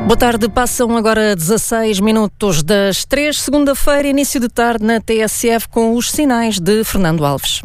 Boa tarde, passam agora 16 minutos das 3, segunda-feira, início de tarde na TSF com os sinais de Fernando Alves.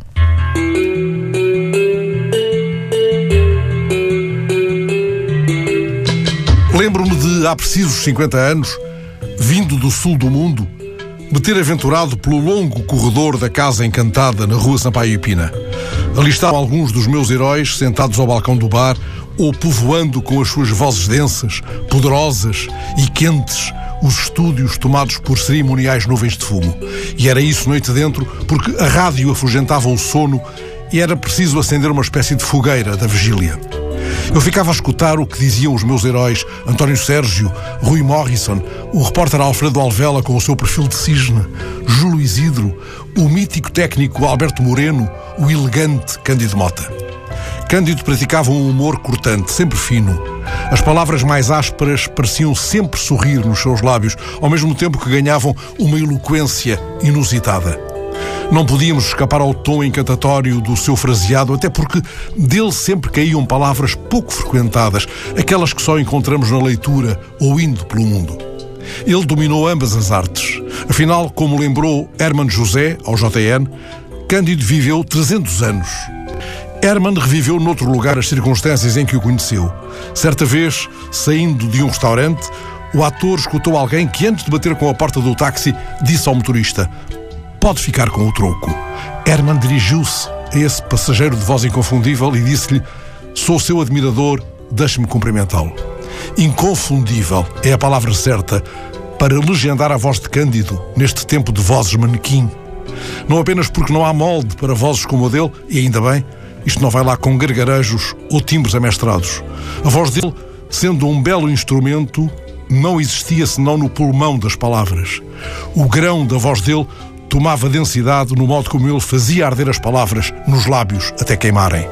Lembro-me de, há precisos 50 anos, vindo do sul do mundo, me ter aventurado pelo longo corredor da Casa Encantada na rua Sampaio e Pina. Ali estavam alguns dos meus heróis sentados ao balcão do bar ou povoando com as suas vozes densas, poderosas e quentes os estúdios tomados por cerimoniais nuvens de fumo. E era isso noite dentro, porque a rádio afugentava o sono e era preciso acender uma espécie de fogueira da vigília. Eu ficava a escutar o que diziam os meus heróis António Sérgio, Rui Morrison, o repórter Alfredo Alvela com o seu perfil de cisne, Júlio Isidro, o mítico técnico Alberto Moreno, o elegante Cândido Mota. Cândido praticava um humor cortante, sempre fino. As palavras mais ásperas pareciam sempre sorrir nos seus lábios, ao mesmo tempo que ganhavam uma eloquência inusitada. Não podíamos escapar ao tom encantatório do seu fraseado, até porque dele sempre caíam palavras pouco frequentadas, aquelas que só encontramos na leitura ou indo pelo mundo. Ele dominou ambas as artes. Afinal, como lembrou Hermano José, ao JN, Cândido viveu 300 anos. Hermano reviveu noutro lugar as circunstâncias em que o conheceu. Certa vez, saindo de um restaurante, o ator escutou alguém que, antes de bater com a porta do táxi, disse ao motorista: "Pode ficar com o troco." Hermano dirigiu-se a esse passageiro de voz inconfundível e disse-lhe: "Sou seu admirador, deixe-me cumprimentá-lo." Inconfundível é a palavra certa para legendar a voz de Cândido neste tempo de vozes manequim. Não apenas porque não há molde para vozes como a dele, e ainda bem, isto não vai lá com gargarejos ou timbres amestrados. A voz dele, sendo um belo instrumento, não existia senão no pulmão das palavras. O grão da voz dele tomava densidade no modo como ele fazia arder as palavras nos lábios até queimarem.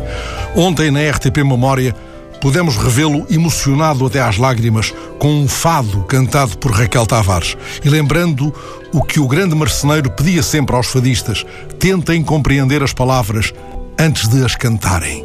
Ontem, na RTP Memória, pudemos revê-lo emocionado até às lágrimas com um fado cantado por Raquel Tavares e lembrando o que o grande marceneiro pedia sempre aos fadistas: tentem compreender as palavras antes de as cantarem.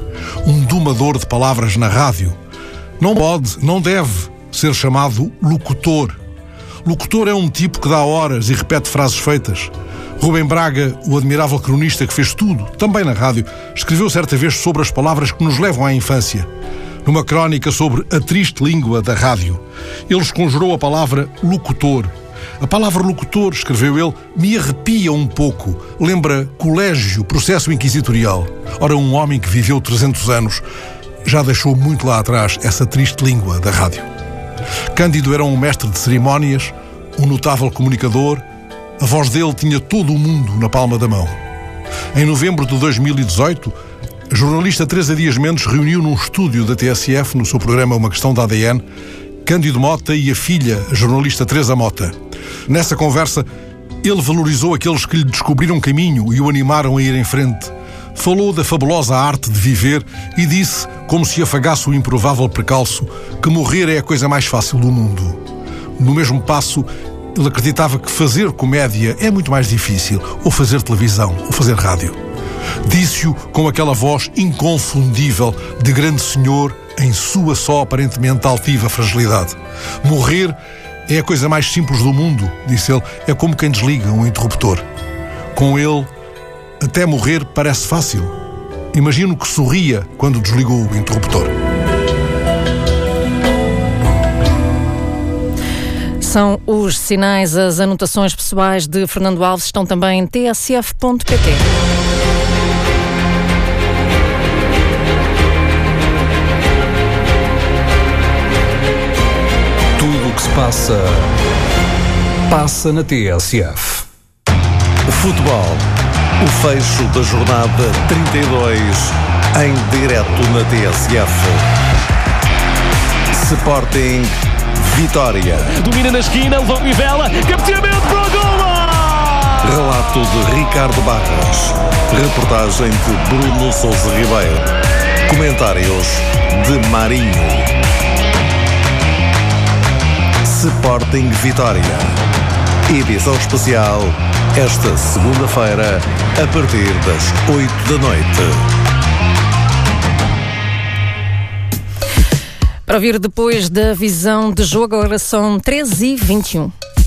Um domador de palavras na rádio não pode, não deve ser chamado locutor. Locutor é um tipo que dá horas e repete frases feitas. Rubem Braga, o admirável cronista que fez tudo, também na rádio, escreveu certa vez sobre as palavras que nos levam à infância. Numa crónica sobre a triste língua da rádio, ele esconjurou a palavra locutor. A palavra locutor, escreveu ele, me arrepia um pouco. Lembra colégio, processo inquisitorial. Ora, um homem que viveu 300 anos já deixou muito lá atrás essa triste língua da rádio. Cândido era um mestre de cerimónias, um notável comunicador. A voz dele tinha todo o mundo na palma da mão. Em novembro de 2018, a jornalista Teresa Dias Mendes reuniu num estúdio da TSF, no seu programa Uma Questão da ADN, Cândido Mota e a filha, a jornalista Teresa Mota. Nessa conversa, ele valorizou aqueles que lhe descobriram caminho e o animaram a ir em frente. Falou da fabulosa arte de viver e disse, como se afagasse o improvável precalço, que morrer é a coisa mais fácil do mundo. No mesmo passo, ele acreditava que fazer comédia é muito mais difícil, ou fazer televisão, ou fazer rádio. Disse-o com aquela voz inconfundível de grande senhor em sua só aparentemente altiva fragilidade. Morrer é a coisa mais simples do mundo, disse ele, é como quem desliga um interruptor. Com ele, até morrer parece fácil. Imagino que sorria quando desligou o interruptor. São os sinais, as anotações pessoais de Fernando Alves estão também em tsf.pt. Tudo o que se passa na TSF. Futebol. O fecho da jornada 32 em direto na TSF. Sporting Vitória. Domina na esquina, levou Vivela, cabeceamento para o golo! Relato de Ricardo Barras. Reportagem de Bruno Sousa Ribeiro. Comentários de Marinho. Sporting Vitória. Edição especial esta segunda-feira a partir das 8 da noite. Para ouvir depois da visão de jogo, agora são 13h21.